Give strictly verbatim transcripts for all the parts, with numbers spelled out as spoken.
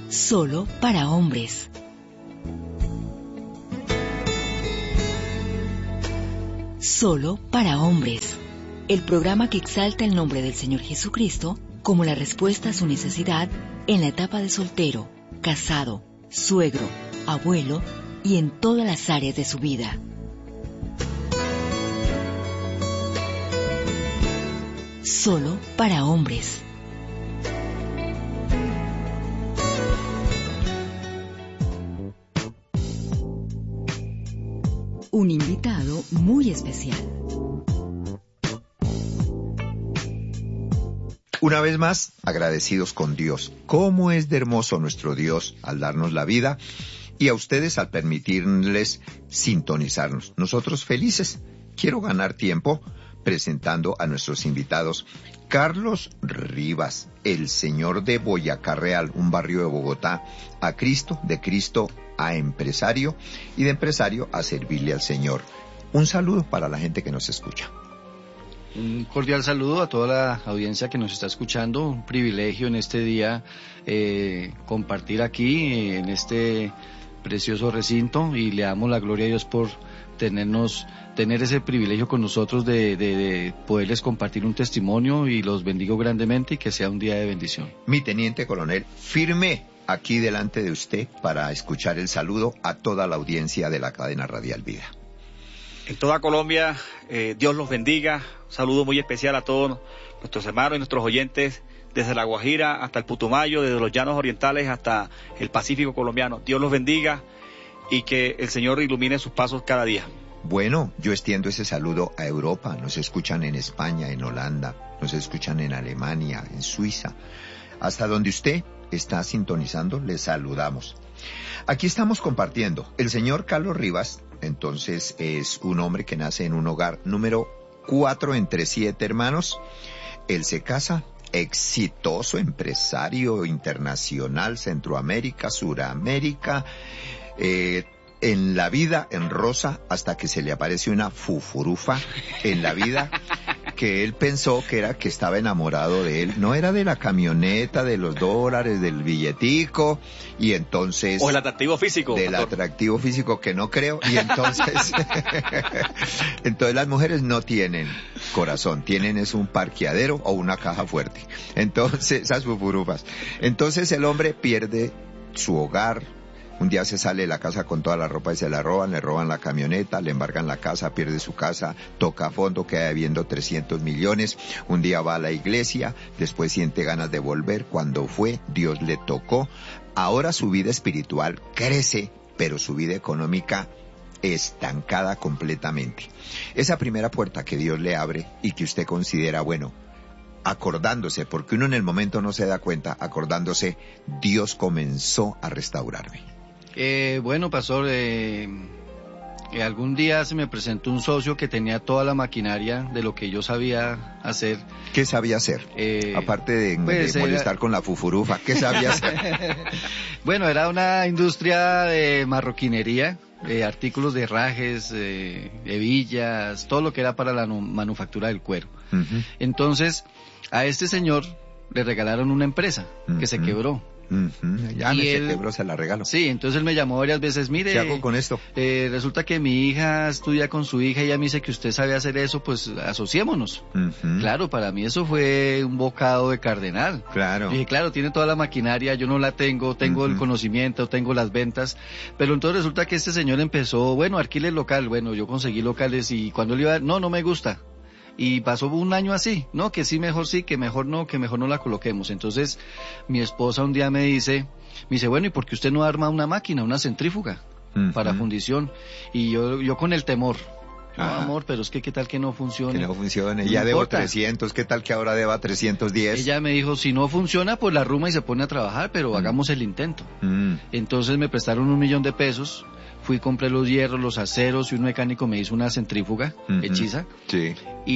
solo para hombres. Solo para hombres. El programa que exalta el nombre del Señor Jesucristo como la respuesta a su necesidad en la etapa de soltero, casado, suegro, abuelo y en todas las áreas de su vida. Solo para hombres. Un invitado muy especial. Una vez más, agradecidos con Dios. ¿Cómo es de hermoso nuestro Dios al darnos la vida? Y a ustedes al permitirles sintonizarnos. Nosotros felices. Quiero ganar tiempo presentando a nuestros invitados. Carlos Rivas, el señor de Boyacá Real, un barrio de Bogotá, a Cristo, de Cristo a empresario y de empresario a servirle al Señor. Un saludo para la gente que nos escucha. Un cordial saludo a toda la audiencia que nos está escuchando. Un privilegio en este día eh, compartir aquí en este precioso recinto y le damos la gloria a Dios por tenernos, tener ese privilegio con nosotros de, de, de poderles compartir un testimonio y los bendigo grandemente y que sea un día de bendición. Mi teniente coronel, firme aquí delante de usted para escuchar el saludo a toda la audiencia de la cadena Radial Vida. En toda Colombia, eh, Dios los bendiga. Un saludo muy especial a todos nuestros hermanos y nuestros oyentes desde La Guajira hasta el Putumayo, desde los llanos orientales hasta el Pacífico colombiano. Dios los bendiga y que el Señor ilumine sus pasos cada día. Bueno, yo extiendo ese saludo a Europa. Nos escuchan en España, en Holanda, nos escuchan en Alemania, en Suiza. Hasta donde usted está sintonizando, les saludamos. Aquí estamos compartiendo. El señor Carlos Rivas, entonces, es un hombre que nace en un hogar número cuatro entre siete hermanos. Él se casa, exitoso empresario internacional, Centroamérica, Suramérica, eh, en la vida en rosa, hasta que se le aparece una fufurufa en la vida que él pensó que era que estaba enamorado de él. No era de la camioneta, de los dólares, del billetico, y entonces... O el atractivo físico. Del doctor. Atractivo físico, que no creo, y entonces... entonces las mujeres no tienen corazón, tienen es un parqueadero o una caja fuerte. Entonces, esas fufurufas. Entonces el hombre pierde su hogar. Un día se sale de la casa con toda la ropa y se la roban, le roban la camioneta, le embargan la casa, pierde su casa, toca a fondo, queda debiendo trescientos millones. Un día va a la iglesia, después siente ganas de volver. Cuando fue, Dios le tocó. Ahora su vida espiritual crece, pero su vida económica estancada completamente. Esa primera puerta que Dios le abre y que usted considera, bueno, acordándose, porque uno en el momento no se da cuenta, acordándose, Dios comenzó a restaurarme. Eh, bueno, pastor, eh, eh, algún día se me presentó un socio que tenía toda la maquinaria de lo que yo sabía hacer. ¿Qué sabía hacer? Eh, Aparte de, pues de molestar era... con la fufurufa, ¿qué sabía hacer? Bueno, era una industria de marroquinería, eh, artículos de herrajes, eh, hebillas, todo lo que era para la manufactura del cuero. Uh-huh. Entonces, a este señor le regalaron una empresa uh-huh. que se quebró. Uh-huh. Ya me se quebró, se la regalo. Sí, entonces él me llamó varias veces, mire, ¿qué hago con esto? Eh, resulta que mi hija estudia con su hija y ella me dice que usted sabe hacer eso, pues asociémonos. Uh-huh. Claro, para mí eso fue un bocado de cardenal. Claro. Dije, claro, tiene toda la maquinaria, yo no la tengo, tengo uh-huh. el conocimiento, tengo las ventas, pero entonces resulta que este señor empezó, bueno, alquile el local, bueno, yo conseguí locales y cuando él iba, no, no me gusta. Y pasó un año así, ¿no? Que sí, mejor sí, que mejor no, que mejor no la coloquemos. Entonces, mi esposa un día me dice, me dice, bueno, ¿y por qué usted no arma una máquina, una centrífuga uh-huh. para fundición? Y yo, yo con el temor, no, amor, pero es que qué tal que no funcione. Que no funcione, no ya debo trescientos, qué tal que ahora deba trescientos diez. Ella me dijo, si no funciona, pues la arruma y se pone a trabajar, pero uh-huh. hagamos el intento. Uh-huh. Entonces me prestaron un millón de pesos. Fui, compré los hierros, los aceros y un mecánico me hizo una centrífuga uh-huh. hechiza. Sí.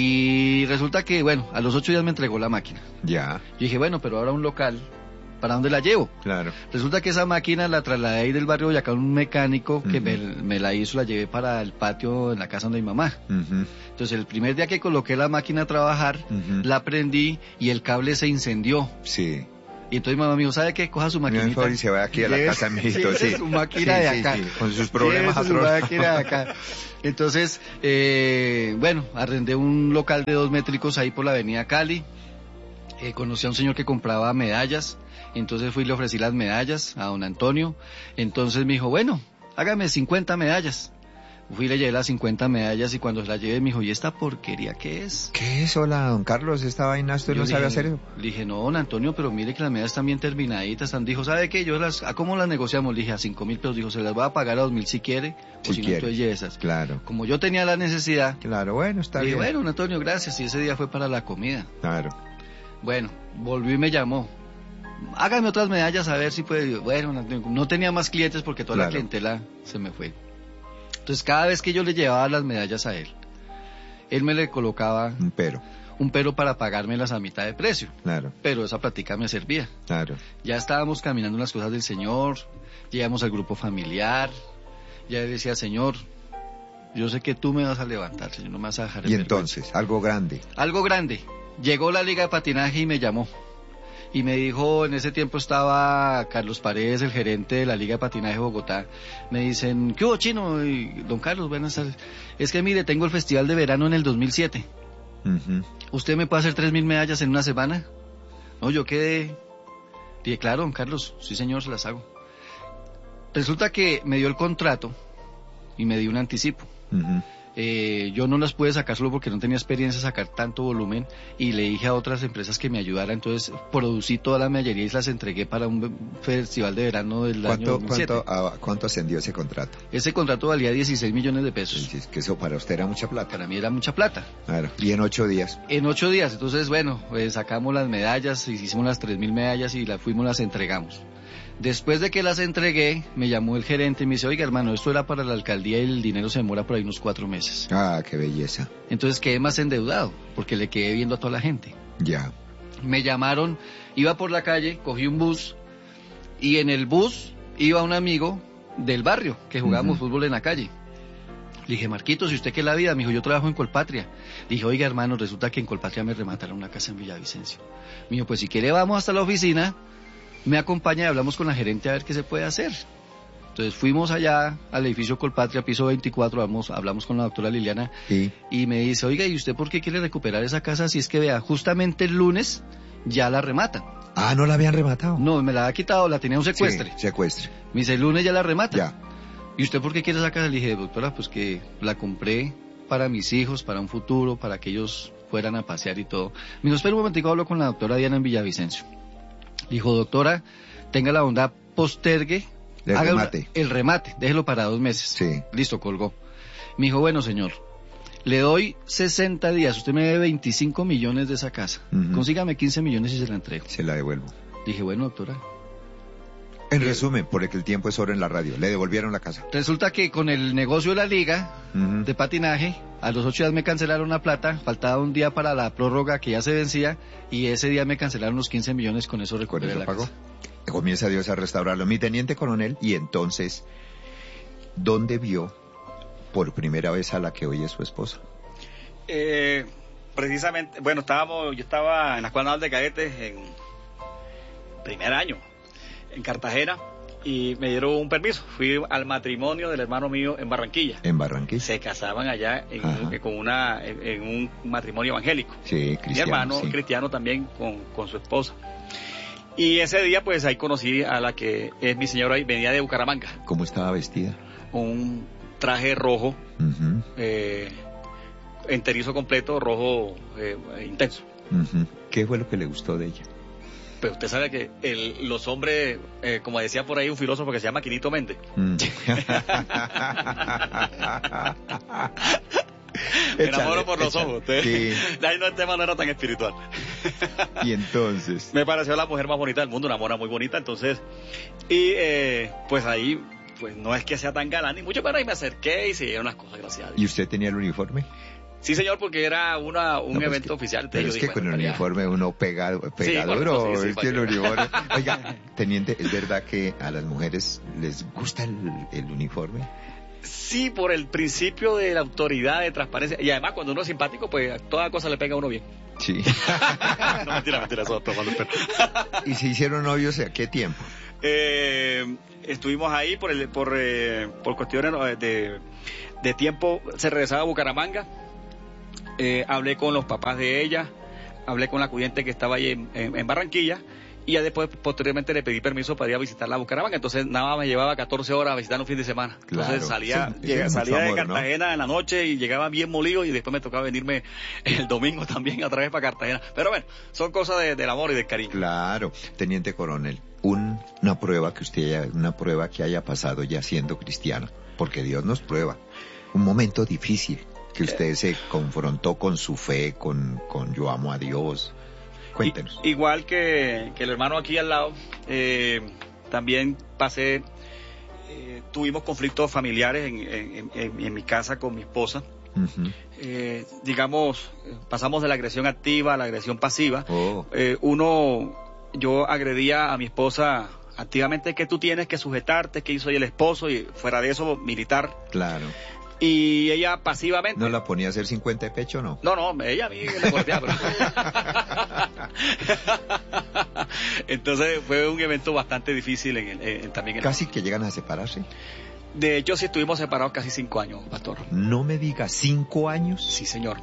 Y resulta que, bueno, a los ocho días me entregó la máquina. Ya. Yo dije, bueno, pero ahora un local, ¿para dónde la llevo? Claro. Resulta que esa máquina la trasladé ahí del barrio Boyacá a un mecánico que uh-huh. me, me la hizo, la llevé para el patio en la casa donde mi mamá. Uh-huh. Entonces, el primer día que coloqué la máquina a trabajar, uh-huh. la prendí y el cable se incendió. Sí. Y entonces mi mamá me dijo, ¿sabe qué? Coja su maquinita. Y se va aquí a la casa, mijito, sí. Su máquina sí, de sí, acá. Sí, con sus problemas su máquina de acá. Entonces, eh, bueno, arrendé un local de dos métricos ahí por la avenida Cali. Eh, conocí a un señor que compraba medallas. Entonces fui y le ofrecí las medallas a don Antonio. Entonces me dijo, bueno, hágame cincuenta medallas. Fui y le llevé las cincuenta medallas y cuando se las llevé me dijo, ¿y esta porquería qué es? ¿Qué es? Hola, don Carlos, esta vaina usted no sabe hacer eso. Le dije, no, don Antonio, pero mire que las medallas están bien terminaditas. Están, dijo, ¿sabe qué? Yo las, ¿a cómo las negociamos? Le dije, a cinco mil pesos. Dijo, se las voy a pagar a dos mil si quiere, si o si no, entonces lleve esas. Claro. Como yo tenía la necesidad. Claro, bueno, está dije, bien. bueno, don Antonio, gracias. Y ese día fue para la comida. Claro. Bueno, volvió y me llamó. Hágame otras medallas a ver si puede. Bueno, no tenía más clientes porque toda claro. la clientela se me fue. Entonces cada vez que yo le llevaba las medallas a él, él me le colocaba un pero. Un pero para pagármelas a mitad de precio. Claro. Pero esa plática me servía. Claro. Ya estábamos caminando en las cosas del Señor, llegamos al grupo familiar, ya decía, Señor, yo sé que tú me vas a levantar, Señor, no me vas a dejar en Y entonces, vergüenza. algo grande. Algo grande. Llegó la Liga de Patinaje y me llamó. Y me dijo, en ese tiempo estaba Carlos Paredes, el gerente de la Liga de Patinaje de Bogotá. Me dicen, ¿qué hubo, Chino? Y, don Carlos, buenas tardes. Es que mire, tengo el festival de verano en el dos mil siete. Uh-huh. ¿Usted me puede hacer tres mil medallas en una semana? No, yo quedé... Dije, claro, don Carlos, sí señor, se las hago. Resulta que me dio el contrato y me dio un anticipo. Uh-huh. Eh, yo no las pude sacar solo porque no tenía experiencia en sacar tanto volumen y le dije a otras empresas que me ayudaran, entonces producí toda la medallería y las entregué para un festival de verano del año dos mil siete. ¿Cuánto, a, ¿Cuánto ascendió ese contrato? Ese contrato valía dieciséis millones de pesos. Sí, es que eso para usted era mucha plata. Para mí era mucha plata. Claro, y en ocho días. En ocho días, entonces bueno, pues sacamos las medallas, hicimos las tres mil medallas y las fuimos, las entregamos. Después de que las entregué, me llamó el gerente y me dice, oiga hermano, esto era para la alcaldía y el dinero se demora por ahí unos cuatro meses. Ah, qué belleza. Entonces quedé más endeudado, porque le quedé viendo a toda la gente. Ya. Me llamaron, iba por la calle, cogí un bus, y en el bus iba un amigo del barrio, que jugábamos uh-huh. fútbol en la calle. Le dije, Marquitos, ¿y usted qué es la vida? Me dijo, yo trabajo en Colpatria. Le dije, oiga hermano, resulta que en Colpatria me remataron una casa en Villavicencio. Me dijo, pues si quiere vamos hasta la oficina, me acompaña y hablamos con la gerente a ver qué se puede hacer. Entonces fuimos allá al edificio Colpatria, piso veinticuatro, hablamos, hablamos con la doctora Liliana ¿Sí? Y me dice, oiga, ¿y usted por qué quiere recuperar esa casa? Si es que vea, justamente el lunes ya la rematan. Ah, ¿no la habían rematado? No, me la había quitado, la tenía un secuestre. Sí, secuestre. Me dice, el lunes ya la rematan. Ya. ¿Y usted por qué quiere esa casa? Le dije, doctora, pues que la compré para mis hijos, para un futuro, para que ellos fueran a pasear y todo. Me dijo, espera un momentico, hablo con la doctora Diana en Villavicencio. Dijo, doctora, tenga la bondad, postergue el haga remate. Una, el remate, déjelo para dos meses. Sí. Listo, colgó. Me dijo, bueno, señor, le doy sesenta días, usted me debe veinticinco millones de esa casa. Uh-huh. Consígame quince millones y se la entrego. Se la devuelvo. Dije, bueno, doctora. En resumen, porque el tiempo es oro en la radio, le devolvieron la casa. Resulta que con el negocio de la liga uh-huh. de patinaje, a los ocho días me cancelaron la plata, faltaba un día para la prórroga que ya se vencía, y ese día me cancelaron los quince millones, con eso recuperé ¿Con eso la pagó? casa. Comienza Dios a restaurarlo. Mi teniente coronel, y entonces, ¿dónde vio por primera vez a la que hoy es su esposa? Eh, precisamente, bueno, estábamos, yo estaba en la Escuela Naval de Cadetes en primer año, en Cartagena, y me dieron un permiso. Fui al matrimonio del hermano mío en Barranquilla. En Barranquilla. Se casaban allá en, un, con una, en, en un matrimonio evangélico. Sí, cristiano. Mi hermano sí. cristiano también con, con su esposa. Y ese día, pues, ahí conocí a la que es mi señora, y venía de Bucaramanga. ¿Cómo estaba vestida? Un traje rojo, uh-huh. eh, enterizo completo, rojo eh, intenso. Uh-huh. ¿Qué fue lo que le gustó de ella? Pero usted sabe que el, los hombres, eh, como decía por ahí un filósofo que se llama Quinito Méndez. Mm. Me enamoro por los ojos. Sí. Ahí no, el tema no era tan espiritual. Y entonces. Me pareció la mujer más bonita del mundo, una mona muy bonita, entonces. Y eh, pues ahí, pues no es que sea tan galán, ni mucho, pero ahí me acerqué y se dieron las cosas, gracias a Dios. ¿Y usted tenía el uniforme? Sí, señor, porque era una, un no, evento que, oficial. Pero es que con el uniforme uno pega, pega sí, duro. Sí, sí, es que el uniforme... Oiga, teniente, ¿es verdad que a las mujeres les gusta el, el uniforme? Sí, por el principio de la autoridad, de transparencia. Y además, cuando uno es simpático, pues toda cosa le pega a uno bien. Sí. No, mentira, mentira, eso tomando el pelo. ¿Y se hicieron novios a qué tiempo? Eh, estuvimos ahí por el, por, eh, por cuestiones de, de tiempo. Se regresaba a Bucaramanga. Eh, hablé con los papás de ella, hablé con la acudiente que estaba ahí en, en, en Barranquilla, y ya después, posteriormente, le pedí permiso para ir a visitarla a Bucaramanga. Entonces, nada más me llevaba catorce horas a visitar un fin de semana. Entonces, Claro, salía, sí, llega, es salía mucho de amor, Cartagena, ¿no?, en la noche, y llegaba bien molido, y después me tocaba venirme el domingo también otra vez para Cartagena. Pero bueno, son cosas de, del amor y del cariño. Claro, teniente coronel, un, una prueba que usted haya, una prueba que haya pasado ya siendo cristiano, porque Dios nos prueba. Un momento difícil que usted se confrontó con su fe, con, con yo amo a Dios. Cuéntenos. I, igual que, que el hermano aquí al lado, eh, también pasé, eh, tuvimos conflictos familiares en, en, en, en mi casa con mi esposa. Uh-huh. Eh, digamos, pasamos de la agresión activa a la agresión pasiva. Oh. Eh, uno, yo agredía a mi esposa activamente, que tú tienes que sujetarte, que yo soy el esposo, y fuera de eso, militar. Claro. Y ella pasivamente... ¿No la ponía a hacer cincuenta de pecho o no? No, no, ella a mí me golpeaba. Pero... Entonces fue un evento bastante difícil en, el, en también. En Casi el... que llegan a separarse. De hecho, sí estuvimos separados casi cinco años, pastor. No me diga, ¿cinco años? Sí, señor.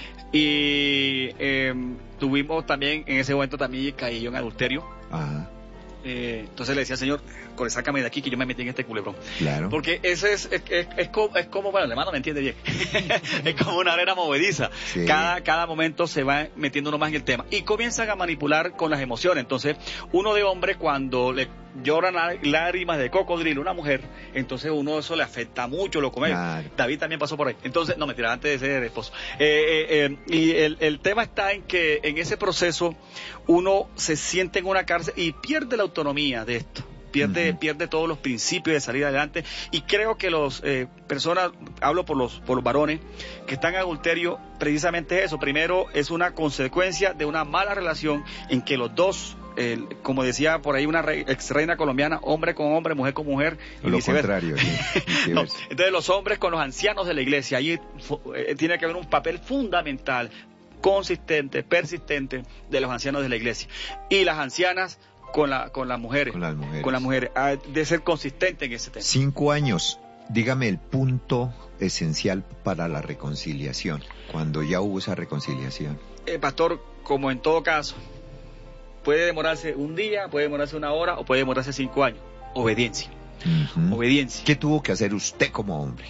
Y eh, tuvimos también, en ese momento también caí yo en adulterio. Ajá. Eh, entonces le decía, Señor, sácame de aquí que yo me metí en este culebrón. Claro. Porque ese es, es, es, es, como, es como, bueno, el hermano me entiende bien, es como una arena movediza. Sí. Cada, cada momento se va metiendo uno más en el tema y comienzan a manipular con las emociones. Entonces, uno de hombre, cuando le lloran lágrimas de cocodrilo a una mujer, entonces uno eso le afecta mucho, lo come. Claro. David también pasó por ahí. Entonces, no, mentira, antes de ser esposo. Eh, eh, eh, y el, el tema está en que en ese proceso uno se siente en una cárcel y pierde la autonomía de esto. Pierde, uh-huh. pierde todos los principios de salir adelante, y creo que los eh, personas, hablo por los por los varones que están en adulterio, precisamente eso. Primero, es una consecuencia de una mala relación en que los dos, eh, como decía por ahí una rey, ex reina colombiana, hombre con hombre, mujer con mujer, y lo viceversa. Contrario, sí, no, entonces los hombres con los ancianos de la iglesia, allí eh, tiene que haber un papel fundamental, consistente, persistente, de los ancianos de la iglesia, y las ancianas con la con las mujeres, con las mujeres, con las mujeres, de ser consistente en ese tema. Cinco años. Dígame el punto esencial para la reconciliación, cuando ya hubo esa reconciliación. Eh, pastor, como en todo caso, puede demorarse un día, puede demorarse una hora, o puede demorarse cinco años. Obediencia. Uh-huh. Obediencia. ¿Qué tuvo que hacer usted como hombre?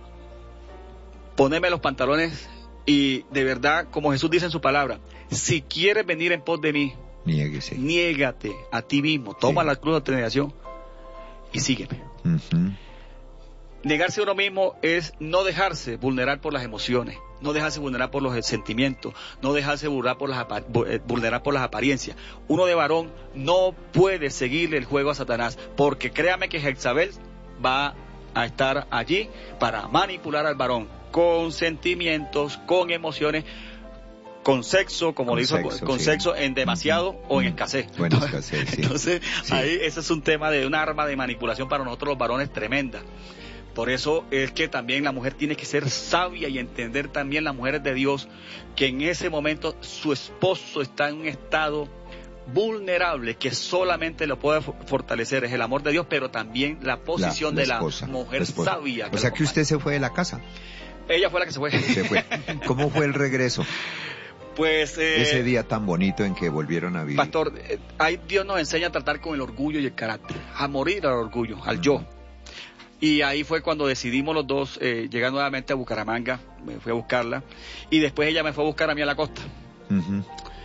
Ponerme los pantalones y, de verdad, como Jesús dice en su palabra, si quieres venir en pos de mí, Niéguese. Niégate a ti mismo, toma sí. la cruz de negación y sígueme. Uh-huh. Negarse a uno mismo es no dejarse vulnerar por las emociones, no dejarse vulnerar por los sentimientos, no dejarse vulnerar por las, vulnerar por las apariencias. Uno de varón no puede seguirle el juego a Satanás, porque créame que Jezabel va a estar allí para manipular al varón con sentimientos, con emociones, con sexo, como con le hizo, sexo, con sí. sexo en demasiado uh-huh. o en escasez. O en escasez, sí. Entonces, sí. ahí ese es un tema de un arma de manipulación para nosotros los varones tremenda. Por eso es que también la mujer tiene que ser sabia y entender también, las mujeres de Dios, que en ese momento su esposo está en un estado vulnerable que solamente lo puede fortalecer es el amor de Dios, pero también la posición la, la de esposa, la mujer la sabia. O sea que usted se fue de la casa. Ella fue la que se fue. Se fue. ¿Cómo fue el regreso? Pues eh, ese día tan bonito en que volvieron a vivir. Pastor, eh, ahí Dios nos enseña a tratar con el orgullo y el carácter, a morir al orgullo, al uh-huh. yo. Y ahí fue cuando decidimos los dos eh, llegar nuevamente a Bucaramanga. Me fui a buscarla y después ella me fue a buscar a mí a la costa. Uh-huh.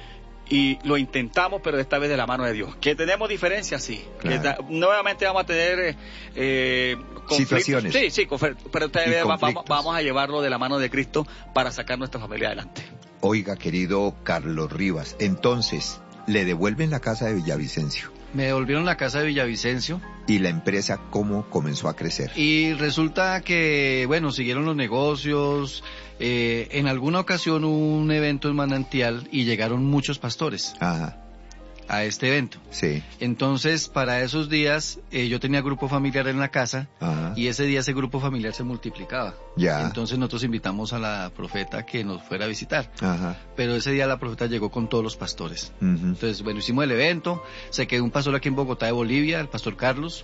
Y lo intentamos, pero esta vez de la mano de Dios. Que tenemos diferencias, sí. Claro. Que da, nuevamente vamos a tener eh, situaciones. Sí, sí, pero esta vez vamos, vamos a llevarlo de la mano de Cristo para sacar nuestra familia adelante. Oiga, querido Carlos Rivas, entonces, ¿le devuelven la casa de Villavicencio? Me devolvieron la casa de Villavicencio. ¿Y la empresa cómo comenzó a crecer? Y resulta que, bueno, siguieron los negocios. Eh, en alguna ocasión hubo un evento en Manantial y llegaron muchos pastores. Ajá. a este evento. Sí. Entonces, para esos días, eh, yo tenía grupo familiar en la casa, Ajá. y ese día ese grupo familiar se multiplicaba. Ya. Entonces nosotros invitamos a la profeta que nos fuera a visitar. Ajá. Pero ese día la profeta llegó con todos los pastores. Uh-huh. Entonces, bueno, hicimos el evento, se quedó un pastor aquí en Bogotá de Bolivia, el pastor Carlos,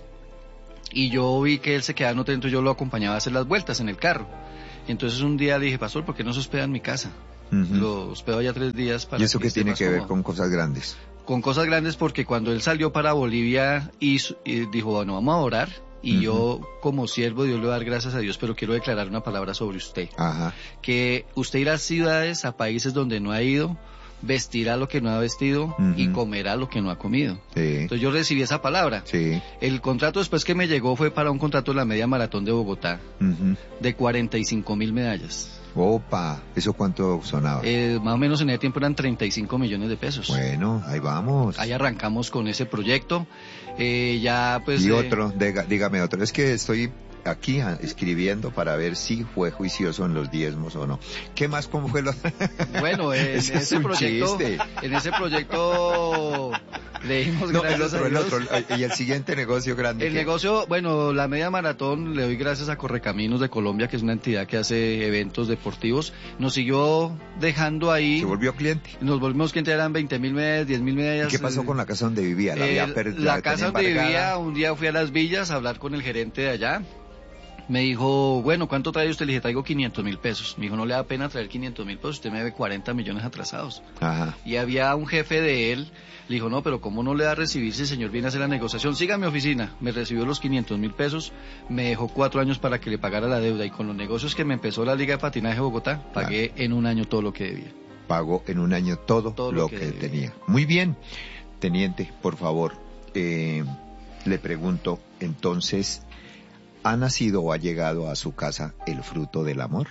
y yo vi que él se quedaba en hotel, entonces yo lo acompañaba a hacer las vueltas en el carro. Entonces un día le dije, pastor, ¿por qué no se hospeda en mi casa? Uh-huh. Lo hospedo allá tres días para ¿Y eso qué esté tiene más que ver cómodo. con cosas grandes? Con cosas grandes, porque cuando él salió para Bolivia y, y dijo, bueno, vamos a orar, y uh-huh. yo como siervo de Dios le voy a dar gracias a Dios, pero quiero declarar una palabra sobre usted. Ajá. Que usted irá a ciudades, a países donde no ha ido, vestirá lo que no ha vestido, uh-huh. y comerá lo que no ha comido. Sí. Entonces yo recibí esa palabra. Sí. El contrato después que me llegó fue para un contrato de la media maratón de Bogotá, uh-huh. de cuarenta y cinco mil medallas. Opa, ¿eso cuánto sonaba? Eh, más o menos en ese tiempo eran treinta y cinco millones de pesos. Bueno, ahí vamos. Ahí arrancamos con ese proyecto. Eh, ya pues. Y eh, otro, diga, dígame otro. Es que estoy aquí a, escribiendo para ver si fue juicioso en los diezmos o no. ¿Qué más? ¿Cómo fue lo? Bueno, en ese, ese proyecto, chiste. en ese proyecto le dimos no, gracias el otro, a Dios. el otro, y el siguiente negocio grande. El ¿qué? negocio, bueno, la media maratón le doy gracias a Correcaminos de Colombia, que es una entidad que hace eventos deportivos. Nos siguió dejando ahí. Se volvió cliente. Nos volvimos clientes, eran veinte mil medallas, diez mil medallas. ¿Y qué pasó con la casa donde vivía? La, eh, había per- la la casa tenía donde embargada. vivía, un día fui a Las Villas a hablar con el gerente de allá. Me dijo, bueno, ¿cuánto trae usted? Le dije, traigo quinientos mil pesos. Me dijo, no le da pena traer quinientos mil pesos, usted me debe cuarenta millones atrasados. Ajá. Y había un jefe de él, le dijo, no, pero ¿cómo no le da a recibir si el señor viene a hacer la negociación? Siga a mi oficina. Me recibió los quinientos mil pesos, me dejó cuatro años para que le pagara la deuda, y con los negocios que me empezó la Liga de Patinaje de Bogotá, pagué Claro. en un año todo lo que debía. Pagó en un año todo, Todo lo, lo que, que tenía. Muy bien. Teniente, por favor, eh, le pregunto, entonces, ¿ha nacido o ha llegado a su casa el fruto del amor?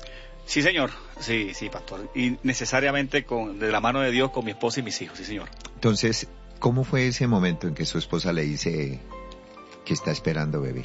Sí, señor. Sí, sí, pastor. Y necesariamente con, de la mano de Dios con mi esposa y mis hijos, sí, señor. Entonces, ¿cómo fue ese momento en que su esposa le dice que está esperando bebé?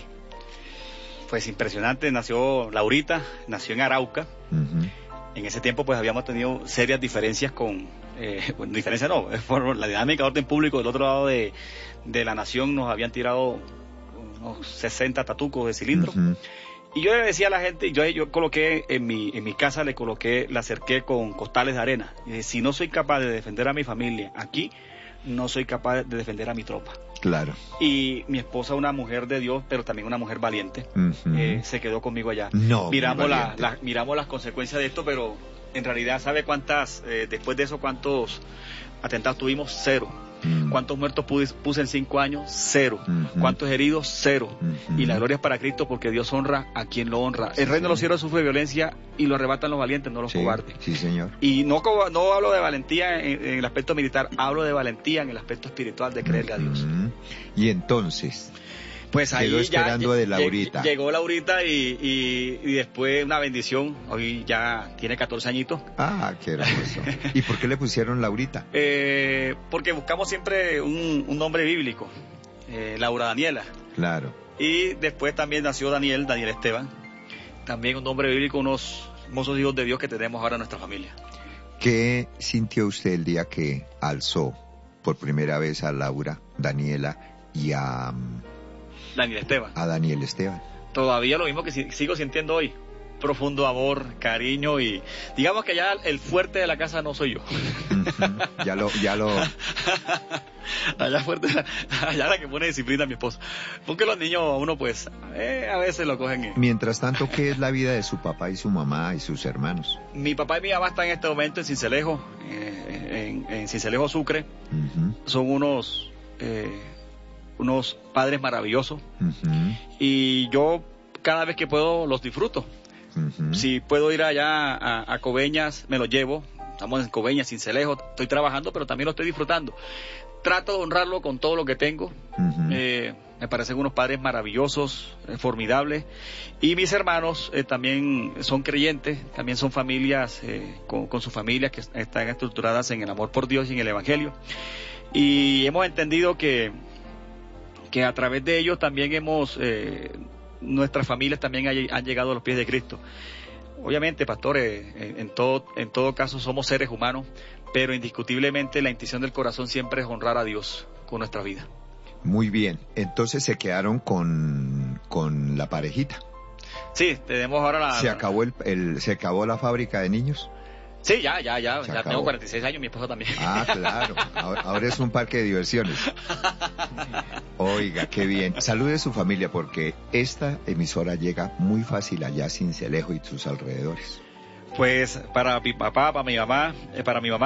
Pues impresionante. Nació Laurita, nació en Arauca. Uh-huh. En ese tiempo pues habíamos tenido serias diferencias con, eh, bueno, diferencias no, por la dinámica de orden público del otro lado de, de la nación nos habían tirado unos sesenta tatucos de cilindro. Uh-huh. Y yo le decía a la gente, yo, yo coloqué en mi, en mi casa, le coloqué, la cerqué con costales de arena. Y dije, si no soy capaz de defender a mi familia aquí, no soy capaz de defender a mi tropa. Claro. Y mi esposa, una mujer de Dios, pero también una mujer valiente, Uh-huh. eh, se quedó conmigo allá. No, miramos, muy la, valiente. la, miramos las consecuencias de esto, pero en realidad, ¿sabe cuántas, eh, después de eso, cuántos atentados tuvimos? Cero. Mm. ¿Cuántos muertos puse, puse en cinco años? Cero. Uh-huh. ¿Cuántos heridos? Cero. Uh-huh. Y la gloria es para Cristo, porque Dios honra a quien lo honra. Sí, El reino de señor. los cielos sufre violencia y lo arrebatan los valientes, no los Sí, cobardes. sí, señor. Y no, co- no hablo de valentía en, en el aspecto militar, hablo de valentía en el aspecto espiritual de creerle a Dios. Uh-huh. Y entonces, Pues ahí quedó ya esperando lle- de Laurita. lle- llegó Laurita y, y, y después una bendición. Hoy ya tiene catorce añitos. ah, qué hermoso. ¿Y por qué le pusieron Laurita? Eh, porque buscamos siempre un, un nombre bíblico. Eh, Laura Daniela. Claro. Y después también nació Daniel, Daniel Esteban. También un nombre bíblico, unos hermosos hijos de Dios que tenemos ahora en nuestra familia. ¿Qué sintió usted el día que alzó por primera vez a Laura, Daniela y a, Daniel Esteban. a Daniel Esteban? Todavía lo mismo que si- sigo sintiendo hoy. Profundo amor, cariño y digamos que ya el fuerte de la casa no soy yo. Uh-huh. Ya lo, ya lo, Allá fuerte, allá la que pone disciplina a mi esposa. Porque los niños a uno pues eh, a veces lo cogen. eh. mientras tanto, ¿qué es la vida de su papá y su mamá y sus hermanos? Mi papá y mi mamá están en este momento en Cincelejo, eh, en, en Cincelejo Sucre. Uh-huh. Son unos eh, unos padres maravillosos Uh-huh. y yo cada vez que puedo los disfruto. Uh-huh. Si puedo ir allá a, a Coveñas, me lo llevo. Estamos en Coveñas, Cincelejo, estoy trabajando, pero también lo estoy disfrutando. Trato de honrarlo con todo lo que tengo. Uh-huh. Eh, me parecen unos padres maravillosos, eh, formidables. Y mis hermanos eh, también son creyentes, también son familias, eh, con, con sus familias que están estructuradas en el amor por Dios y en el Evangelio. Y hemos entendido que, que a través de ellos también hemos, eh, nuestras familias también hay- han llegado a los pies de Cristo. Obviamente, pastores, en, en todo, en todo caso somos seres humanos, pero indiscutiblemente la intención del corazón siempre es honrar a Dios con nuestra vida. Muy bien, entonces se quedaron con, con la parejita. Sí, tenemos ahora la... ¿Se acabó, el, el, ¿Se acabó la fábrica de niños? Sí, ya, ya, ya, Se ya acabó. tengo cuarenta y seis años, mi esposa también. Ah, claro, ahora, ahora es un parque de diversiones. Oiga, qué bien. Salude a su familia porque esta emisora llega muy fácil allá a Sincelejo y sus alrededores. Pues para mi papá, para mi mamá, eh, para mi mamá